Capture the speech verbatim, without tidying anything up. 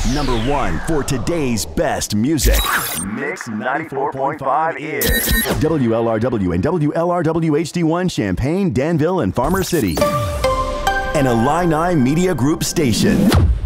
Number one for today's best music. Mix ninety-four point five is W L R W and W L R W H D one Champaign, Danville, and Farmer City. An Illini Media Group station.